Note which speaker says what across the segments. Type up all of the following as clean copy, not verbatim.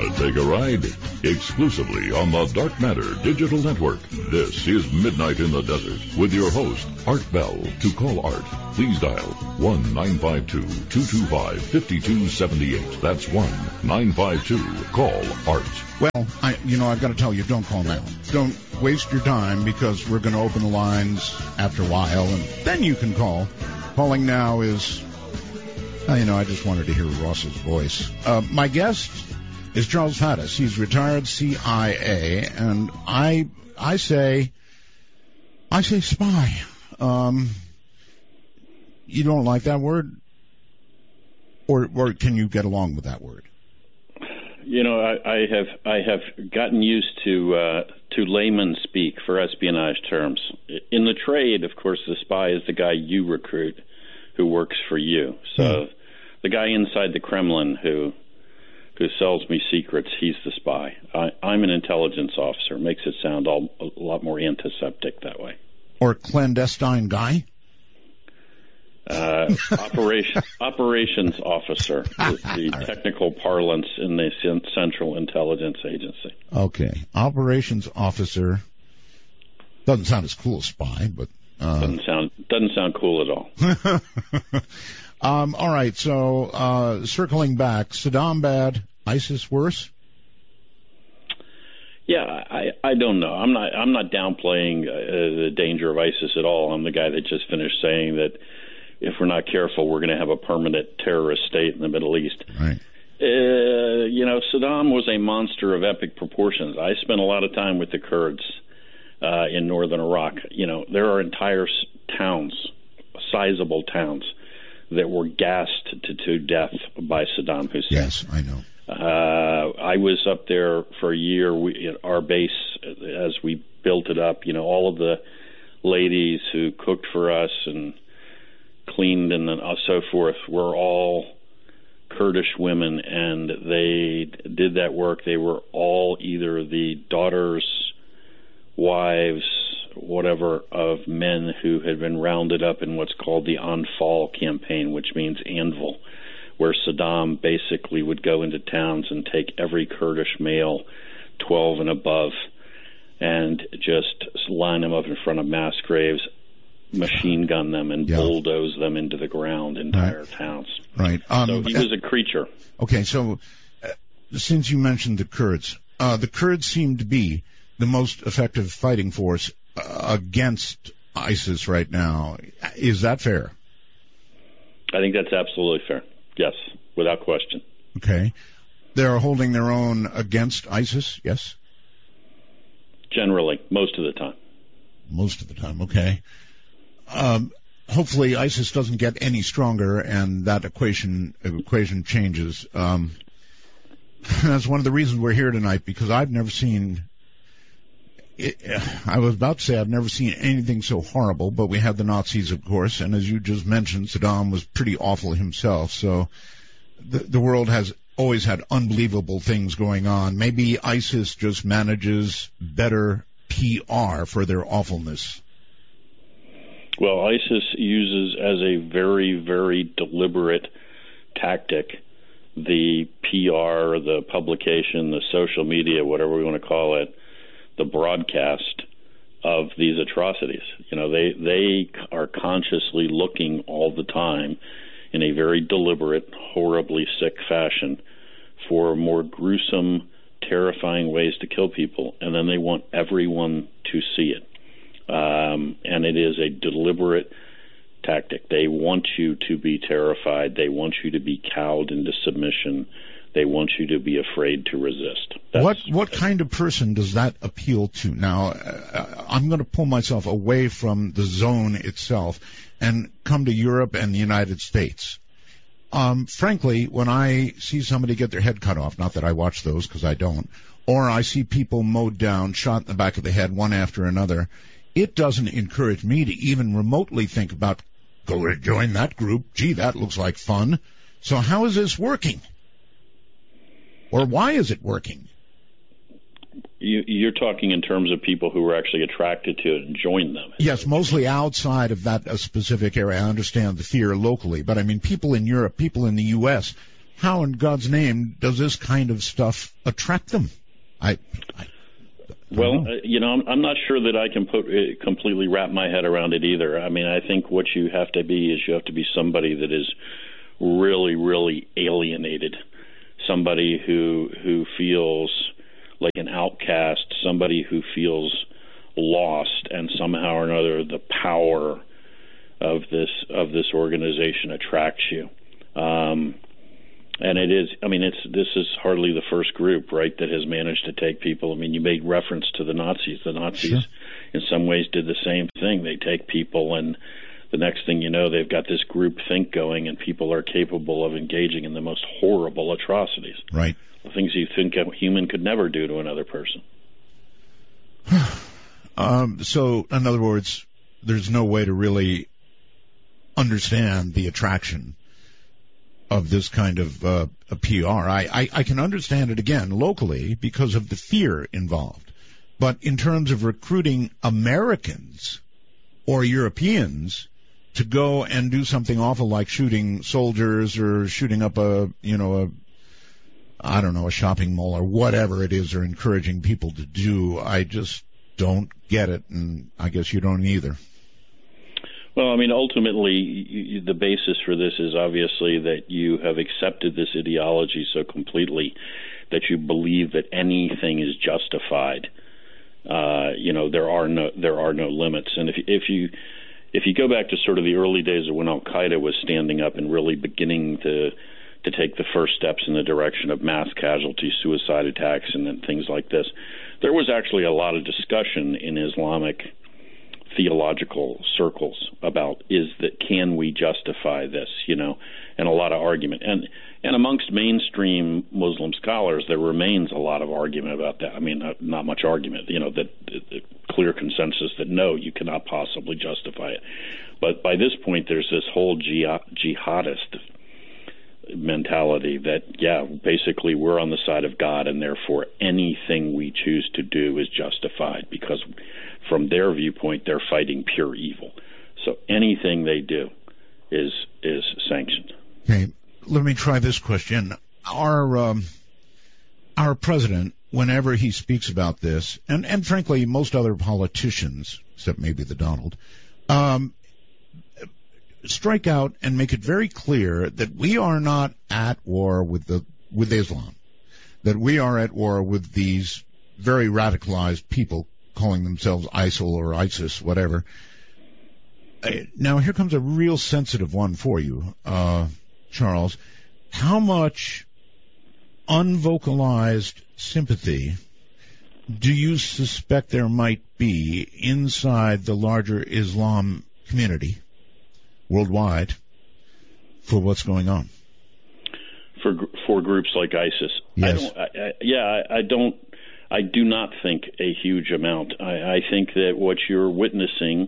Speaker 1: Wanna take a ride? Exclusively on the Dark Matter Digital Network. This is Midnight in the Desert with your host, Art Bell. To call Art, please dial 1-952-225-5278. That's 1-952-CALL-ART.
Speaker 2: Well, I've got to tell you, don't call now. Don't waste your time because we're going to open the lines after a while, and then you can call. Calling now is, I just wanted to hear Ross's voice. My guest is Charles Faddis. He's retired CIA, and I say spy. You don't like that word? Or can you get along with that word?
Speaker 3: I have gotten used to layman speak for espionage terms. In the trade, of course, the spy is the guy you recruit who works for you. So the guy inside the Kremlin who sells me secrets, he's the spy. I'm an intelligence officer. Makes it sound a lot more antiseptic that way.
Speaker 2: Or clandestine guy?
Speaker 3: Operations officer is the technical parlance in the Central Intelligence Agency.
Speaker 2: Okay, operations officer doesn't sound as cool as spy, but
Speaker 3: doesn't sound cool at all.
Speaker 2: All right, so circling back, Saddam bad, ISIS worse?
Speaker 3: Yeah, I don't know. I'm not downplaying the danger of ISIS at all. I'm the guy that just finished saying that if we're not careful, we're going to have a permanent terrorist state in the Middle East.
Speaker 2: Right.
Speaker 3: Saddam was a monster of epic proportions. I spent a lot of time with the Kurds in northern Iraq. There are entire towns, sizable towns, that were gassed to death by Saddam Hussein.
Speaker 2: Yes, I know.
Speaker 3: I was up there for a year. Our base, as we built it up, all of the ladies who cooked for us and cleaned and so forth were all Kurdish women, and they did that work. They were all either the daughters, wives, whatever, of men who had been rounded up in what's called the Anfal campaign, which means anvil, where Saddam basically would go into towns and take every Kurdish male 12 and above and just line them up in front of mass graves, machine gun them, and bulldoze them into the ground, entire towns.
Speaker 2: Right.
Speaker 3: So he was a creature.
Speaker 2: Okay, so since you mentioned the Kurds seem to be the most effective fighting force against ISIS right now. Is that fair?
Speaker 3: I think that's absolutely fair. Yes, without question.
Speaker 2: Okay. They're holding their own against ISIS, yes?
Speaker 3: Generally, most of the time.
Speaker 2: Most of the time, okay. Hopefully ISIS doesn't get any stronger and that equation changes. That's one of the reasons we're here tonight, because I've never seen... I was about to say I've never seen anything so horrible, but we had the Nazis, of course, and as you just mentioned, Saddam was pretty awful himself, so the world has always had unbelievable things going on. Maybe ISIS just manages better PR for their awfulness.
Speaker 3: Well, ISIS uses as a very, very deliberate tactic the PR, the publication, the social media, whatever we want to call it, the broadcast of these atrocities. They are consciously looking all the time in a very deliberate, horribly sick fashion for more gruesome, terrifying ways to kill people, and then they want everyone to see it. And it is a deliberate tactic. They want you to be terrified. They want you to be cowed into submission. They want you to be afraid to resist.
Speaker 2: What kind of person does that appeal to? Now, I'm going to pull myself away from the zone itself and come to Europe and the United States. Frankly, when I see somebody get their head cut off, not that I watch those because I don't, or I see people mowed down, shot in the back of the head one after another, it doesn't encourage me to even remotely think about, go join that group. Gee, that looks like fun. So how is this working? Or why is it working?
Speaker 3: You're talking in terms of people who were actually attracted to it and joined them.
Speaker 2: Yes, mostly outside of that specific area. I understand the fear locally, but I mean people in Europe, people in the U.S., how in God's name does this kind of stuff attract them?
Speaker 3: Well, I'm not sure that I can completely wrap my head around it either. I mean, I think what you have to be is somebody that is really, really alienated, somebody who feels like an outcast, somebody who feels lost, and somehow or another the power of this organization attracts you. And it is, this is hardly the first group, right, that has managed to take people. I mean, you made reference to the Nazis. The Nazis,
Speaker 2: sure,
Speaker 3: in some ways, did the same thing. They take people, and the next thing you know, they've got this group think going, and people are capable of engaging in the most horrible atrocities.
Speaker 2: Right.
Speaker 3: The things you think a human could never do to another person.
Speaker 2: So, in other words, there's no way to really understand the attraction of this kind of a PR. I can understand it, again, locally because of the fear involved. But in terms of recruiting Americans or Europeans to go and do something awful like shooting soldiers or shooting up a shopping mall or whatever it is they're encouraging people to do, I just don't get it, and I guess you don't either.
Speaker 3: Well, I mean, ultimately, the basis for this is obviously that you have accepted this ideology so completely that you believe that anything is justified. There are no limits. And if you go back to sort of the early days of when Al-Qaeda was standing up and really beginning to take the first steps in the direction of mass casualties, suicide attacks, and then things like this, there was actually a lot of discussion in Islamic theological circles about can we justify this, and a lot of argument. And amongst mainstream Muslim scholars, there remains a lot of argument about that. I mean, not much argument, that the clear consensus that no, you cannot possibly justify it. But by this point, there's this whole jihadist mentality that, basically we're on the side of God, and therefore anything we choose to do is justified because from their viewpoint, they're fighting pure evil. So anything they do is sanctioned.
Speaker 2: Okay, let me try this question. Our president, whenever he speaks about this, and frankly, most other politicians, except maybe the Donald, strike out and make it very clear that we are not at war with Islam, that we are at war with these very radicalized people calling themselves ISIL or ISIS, whatever. Now, here comes a real sensitive one for you, Charles. How much unvocalized sympathy do you suspect there might be inside the larger Islam community worldwide for what's going on?
Speaker 3: For groups like ISIS?
Speaker 2: Yes.
Speaker 3: I do not think a huge amount. I think that what you're witnessing,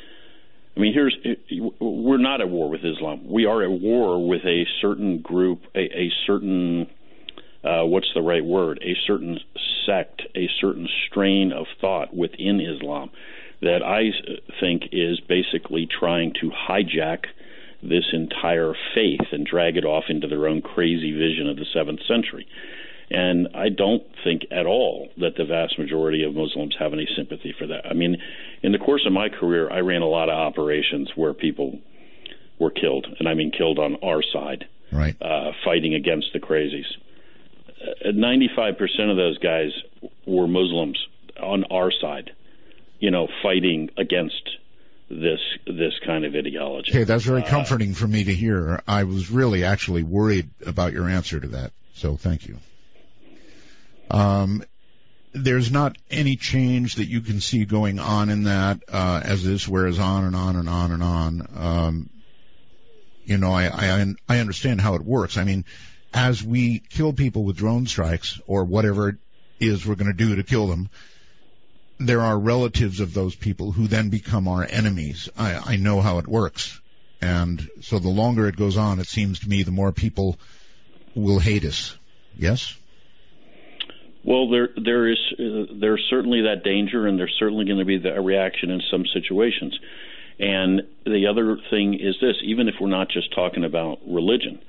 Speaker 3: we're not at war with Islam. We are at war with a certain group, a certain, what's the right word? A certain sect, a certain strain of thought within Islam that I think is basically trying to hijack this entire faith and drag it off into their own crazy vision of the 7th century. And I don't think at all that the vast majority of Muslims have any sympathy for that. I mean, in the course of my career, I ran a lot of operations where people were killed, and I mean killed on our side,
Speaker 2: right,
Speaker 3: fighting against the crazies. 95% of those guys were Muslims on our side, fighting against this kind of ideology.
Speaker 2: Okay, that's very comforting for me to hear. I was really actually worried about your answer to that, so thank you. There's not any change that you can see going on in that as this wears on and on and on and on. I understand how it works. I mean, as we kill people with drone strikes or whatever it is we're going to do to kill them, there are relatives of those people who then become our enemies. I know how it works. And so the longer it goes on, it seems to me the more people will hate us. Yes?
Speaker 3: Well, there's certainly that danger, and there's certainly going to be a reaction in some situations. And the other thing is this: even if we're not just talking about religion,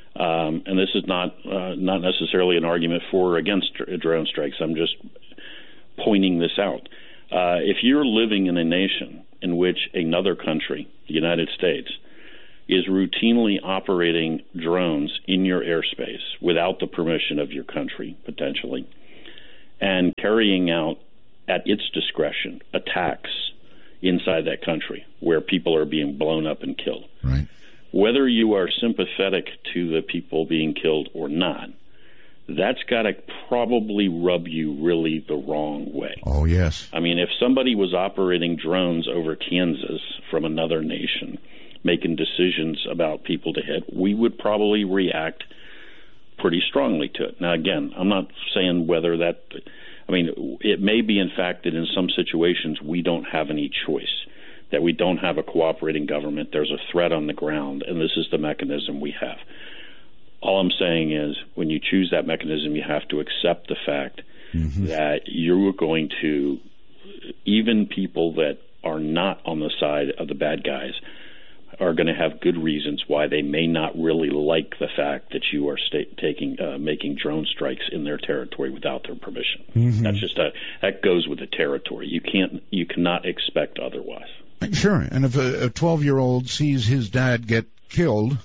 Speaker 3: And this is not necessarily an argument for or against drone strikes. I'm just pointing this out. If you're living in a nation in which another country, the United States, is routinely operating drones in your airspace without the permission of your country, potentially, and carrying out, at its discretion, attacks inside that country where people are being blown up and killed.
Speaker 2: Right.
Speaker 3: Whether you are sympathetic to the people being killed or not, that's got to probably rub you really the wrong way.
Speaker 2: Oh, yes.
Speaker 3: I mean, if somebody was operating drones over Kansas from another nation, making decisions about people to hit, we would probably react pretty strongly to it. Now, again, I'm not saying whether that, I mean, it may be, in fact, that in some situations we don't have any choice, that we don't have a cooperating government, there's a threat on the ground, and this is the mechanism we have. All I'm saying is when you choose that mechanism, you have to accept the fact that you're going to, even people that are not on the side of the bad guys, are going to have good reasons why they may not really like the fact that you are making drone strikes in their territory without their permission. That's just that goes with the territory. You cannot expect otherwise.
Speaker 2: Sure, and if a 12-year-old sees his dad get killed,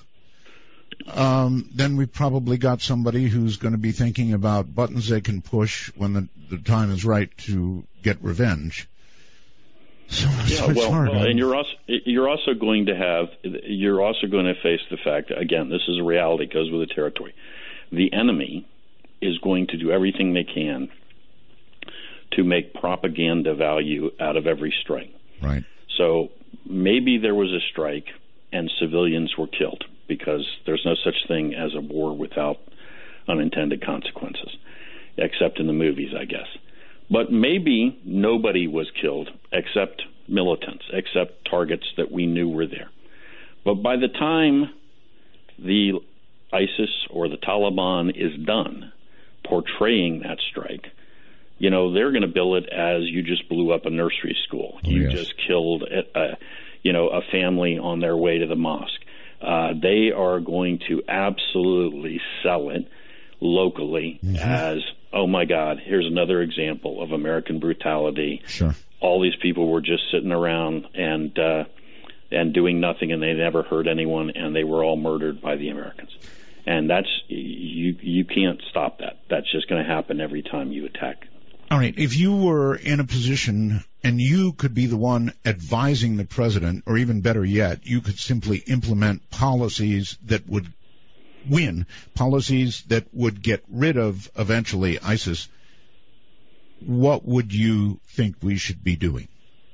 Speaker 2: then we probably got somebody who's going to be thinking about buttons they can push when the time is right to get revenge. So it's hard.
Speaker 3: And you're also going to face the fact that, again, this is a reality, goes with the territory. The enemy is going to do everything they can to make propaganda value out of every strike.
Speaker 2: Right.
Speaker 3: So maybe there was a strike and civilians were killed, because there's no such thing as a war without unintended consequences, except in the movies, I guess. But maybe nobody was killed except militants, except targets that we knew were there. But by the time the ISIS or the Taliban is done portraying that strike, they're going to bill it as you just blew up a nursery school. You just killed a family on their way to the mosque. They are going to absolutely sell it locally as, oh my God, here's another example of American brutality.
Speaker 2: Sure.
Speaker 3: All these people were just sitting around and doing nothing, and they never hurt anyone, and they were all murdered by the Americans. And that's you can't stop that. That's just going to happen every time you attack.
Speaker 2: All right. If you were in a position and you could be the one advising the president, or even better yet, you could simply implement policies that would win, policies that would get rid of, eventually, ISIS, what would you think we should be doing?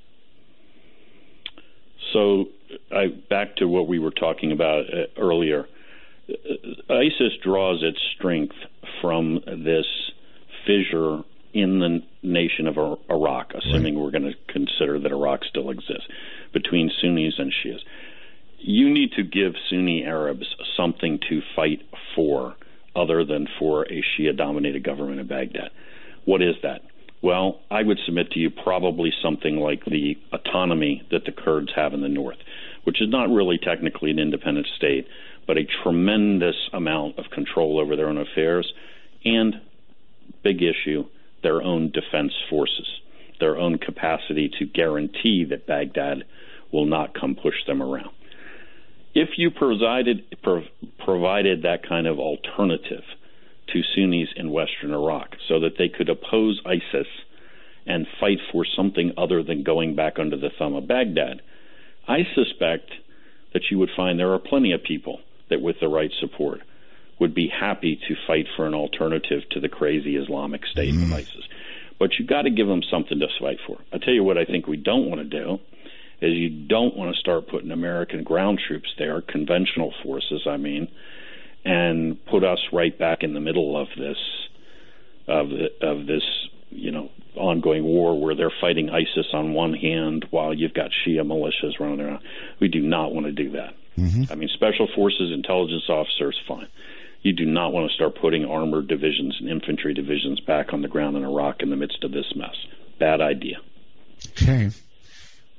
Speaker 3: So, back to what we were talking about earlier. ISIS draws its strength from this fissure in the nation of Iraq, assuming we're going to consider that Iraq still exists, between Sunnis and Shias. You need to give Sunni Arabs something to fight for other than for a Shia-dominated government in Baghdad. What is that? Well, I would submit to you probably something like the autonomy that the Kurds have in the north, which is not really technically an independent state, but a tremendous amount of control over their own affairs, and, big issue, their own defense forces, their own capacity to guarantee that Baghdad will not come push them around. If you provided that kind of alternative to Sunnis in western Iraq so that they could oppose ISIS and fight for something other than going back under the thumb of Baghdad, I suspect that you would find there are plenty of people that, with the right support, would be happy to fight for an alternative to the crazy Islamic State of ISIS. But you've got to give them something to fight for. I'll tell you what I think we don't want to do is you don't want to start putting American ground troops there, conventional forces, and put us right back in the middle of this ongoing war where they're fighting ISIS on one hand while you've got Shia militias running around. We do not want to do that. Special forces, intelligence officers, fine. You do not want to start putting armored divisions and infantry divisions back on the ground in Iraq in the midst of this mess. Bad idea.
Speaker 2: Okay.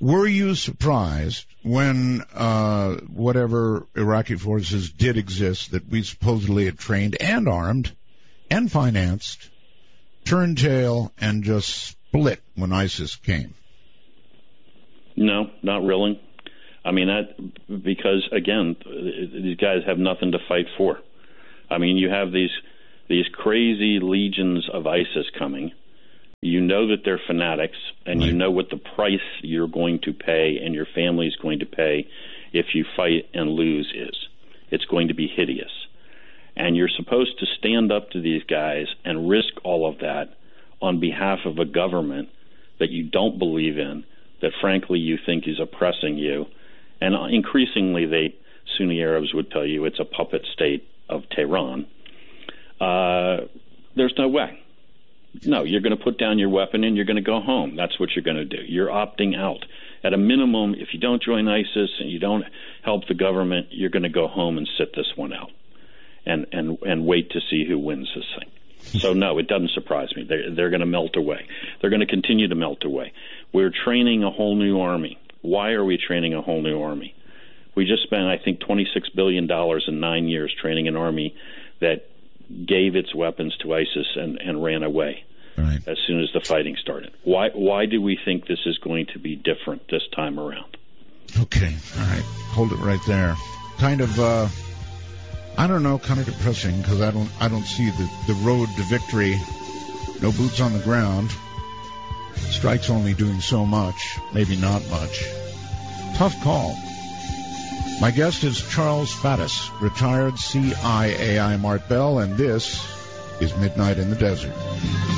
Speaker 2: Were you surprised when whatever Iraqi forces did exist that we supposedly had trained and armed and financed turned tail and just split when ISIS came?
Speaker 3: No, not really. I mean, because again, these guys have nothing to fight for. I mean, you have these crazy legions of ISIS coming. You know that they're fanatics, and right. You know what the price you're going to pay and your family is going to pay if you fight and lose is. It's going to be hideous. And you're supposed to stand up to these guys and risk all of that on behalf of a government that you don't believe in, that frankly you think is oppressing you. And increasingly Sunni Arabs would tell you it's a puppet state of Tehran. There's no way. No, you're going to put down your weapon and you're going to go home. That's what you're going to do. You're opting out. At a minimum, if you don't join ISIS and you don't help the government, you're going to go home and sit this one out and wait to see who wins this thing. So, no, it doesn't surprise me. They're going to melt away. They're going to continue to melt away. We're training a whole new army. Why are we training a whole new army? We just spent, I think, $26 billion in 9 years training an army that gave its weapons to ISIS and ran away right. As soon as the fighting started. Why do we think this is going to be different this time around?
Speaker 2: Okay, all right. Hold it right there. Kind of, I don't know, kind of depressing because I don't see the road to victory. No boots on the ground. Strike's only doing so much, maybe not much. Tough call. My guest is Charles Faddis, retired CIAI Mart Bell, and this is Midnight in the Desert.